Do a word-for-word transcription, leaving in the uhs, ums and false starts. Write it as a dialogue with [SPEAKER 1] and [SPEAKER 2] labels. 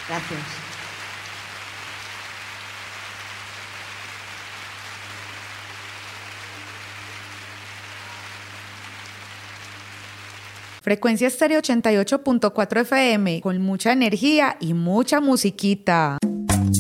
[SPEAKER 1] Gracias.
[SPEAKER 2] Frecuencia Estéreo ochenta y ocho punto cuatro F M, con mucha energía y mucha musiquita.